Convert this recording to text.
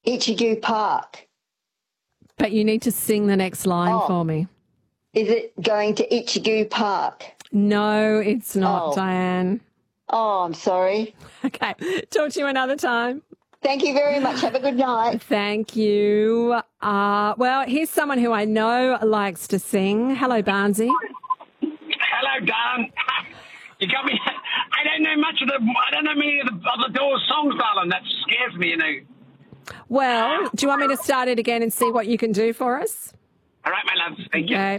Ichigu Park. But you need to sing the next line for me. Is it going to Ichigu Park? No, it's not, Diane. Oh, I'm sorry. Okay. Talk to you another time. Thank you very much. Have a good night. Thank you. Well, here's someone who I know likes to sing. Hello, Barnsey. Hello, Dan. You got me. I don't know many of the Doors songs, darling. That scares me, you know. Well, do you want me to start it again and see what you can do for us? All right, my love. Thank you. Okay.